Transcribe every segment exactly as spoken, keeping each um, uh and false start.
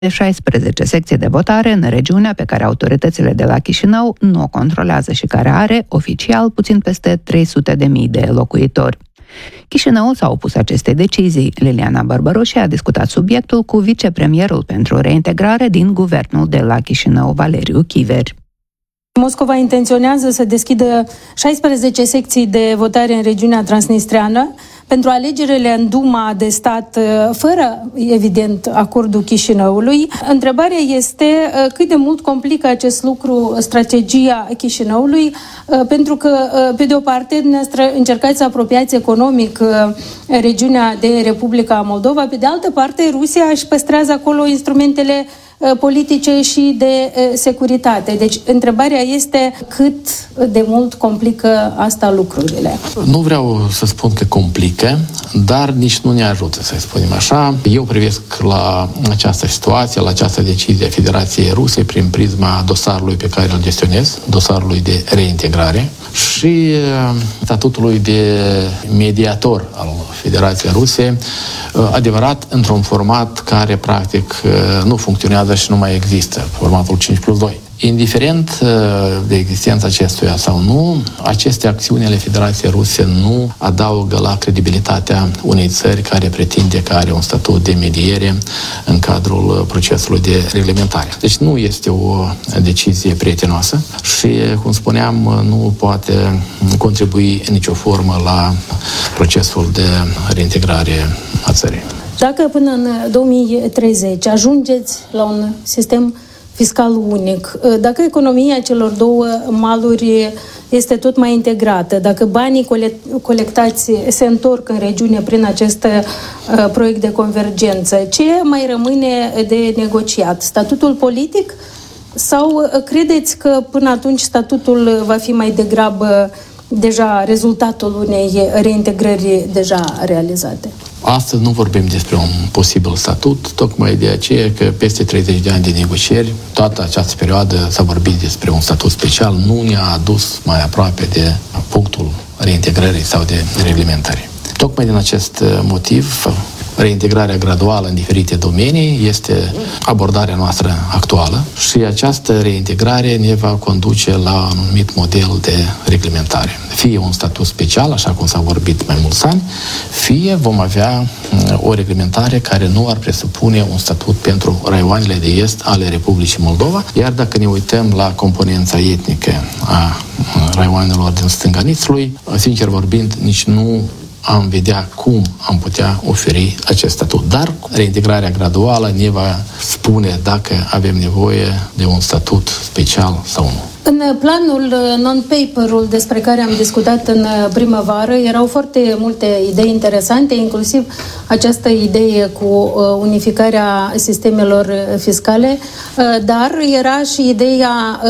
de șaisprezece secții de votare în regiunea pe care autoritățile de la Chișinău nu o controlează și care are, oficial, puțin peste trei sute de mii de locuitori. Chișinăul s-a opus acestei decizii. Liliana Bărbaroșie a discutat subiectul cu vicepremierul pentru reintegrare din guvernul de la Chișinău, Valeriu Chiveri. Moscova intenționează să deschidă șaisprezece secții de votare în regiunea transnistreană pentru alegerile în Duma de stat, fără, evident, acordul Chișinăului. Întrebarea este cât de mult complică acest lucru strategia Chișinăului, pentru că, pe de o parte, dumneavoastră încercați să apropiați economic regiunea de Republica Moldova, pe de altă parte, Rusia își păstrează acolo instrumentele politice și de securitate. Deci, întrebarea este cât de mult complică asta lucrurile. Nu vreau să spun că complică, dar nici nu ne ajută, să spunem așa. Eu privesc la această situație, la această decizie a Federației Ruse prin prisma dosarului pe care îl gestionez, dosarului de reintegrare și statutului de mediator al Federației Ruse, adevărat, într-un format care, practic, nu funcționează și nu mai există, formatul cinci plus doi. Indiferent de existența acestuia sau nu, aceste acțiuni ale Federației Ruse nu adaugă la credibilitatea unei țări care pretinde că are un statut de mediere în cadrul procesului de reglementare. Deci nu este o decizie prietenoasă și, cum spuneam, nu poate contribui în nicio formă la procesul de reintegrare a țării. Dacă până în două mii treizeci ajungeți la un sistem fiscal unic, dacă economia celor două maluri este tot mai integrată, dacă banii colectați se întorc în regiune prin acest uh, proiect de convergență, ce mai rămâne de negociat? Statutul politic? Sau credeți că până atunci statutul va fi mai degrabă deja rezultatul unei reintegrări deja realizate? Astăzi nu vorbim despre un posibil statut, tocmai de aceea că peste treizeci de ani de negocieri, toată această perioadă s-a vorbit despre un statut special, nu ne-a adus mai aproape de punctul reintegrării sau de reglementare. Tocmai din acest motiv, reintegrarea graduală în diferite domenii este abordarea noastră actuală și această reintegrare ne va conduce la un anumit model de reglementare. Fie un statut special, așa cum s-a vorbit mai mulți ani, fie vom avea o reglementare care nu ar presupune un statut pentru raioanele de est ale Republicii Moldova, iar dacă ne uităm la componența etnică a raioanelor din stânga Nițului, sincer vorbind, nici nu am vedea cum am putea oferi acest statut. Dar reintegrarea graduală ne va spune dacă avem nevoie de un statut special sau nu. În planul non-paper-ul despre care am discutat în primăvară erau foarte multe idei interesante, inclusiv această idee cu unificarea sistemelor fiscale, dar era și ideea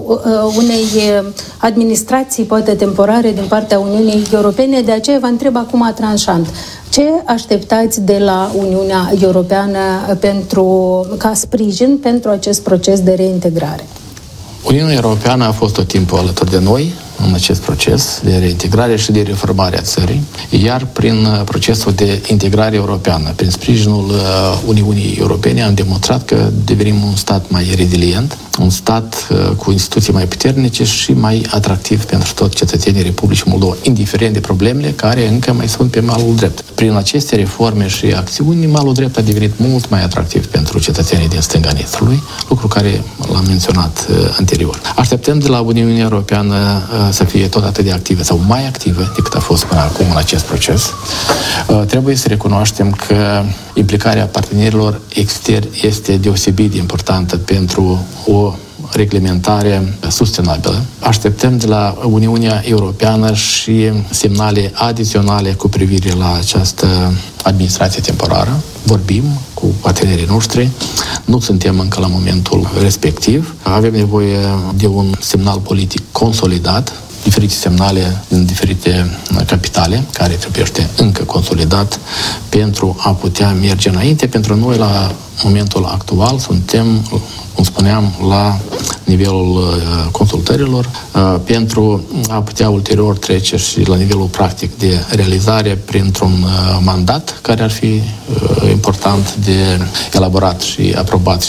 unei administrații, poate temporare, din partea Uniunii Europene. De aceea vă întreb acum tranșant. Ce așteptați de la Uniunea Europeană pentru, ca sprijin pentru acest proces de reintegrare? Uniunea Europeană a fost tot timpul alături de noi în acest proces de reintegrare și de reformare a țării, iar prin procesul de integrare europeană, prin sprijinul Uniunii Europene, am demonstrat că devenim un stat mai rezilient, un stat cu instituții mai puternice și mai atractiv pentru toți cetățenii Republicii Moldova, indiferent de problemele care încă mai sunt pe malul drept. Prin aceste reforme și acțiuni, malul drept a devenit mult mai atractiv pentru cetățenii din stânga Nițului, lucru care l-am menționat anterior. Așteptăm de la Uniunea Europeană să fie tot atât de active sau mai active decât a fost până acum în acest proces. Trebuie să recunoaștem că implicarea partenerilor externi este deosebit de importantă pentru o reglementare sustenabilă. Așteptăm de la Uniunea Europeană și semnale adiționale cu privire la această administrație temporară. Vorbim cu partenerii noștri, nu suntem încă la momentul respectiv. Avem nevoie de un semnal politic consolidat, diferite semnale din diferite capitale, care trebuie încă consolidat pentru a putea merge înainte. Pentru noi, la momentul actual, suntem cum spuneam, la nivelul consultărilor, pentru a putea ulterior trece și la nivelul practic de realizare printr-un mandat care ar fi important de elaborat și aprobat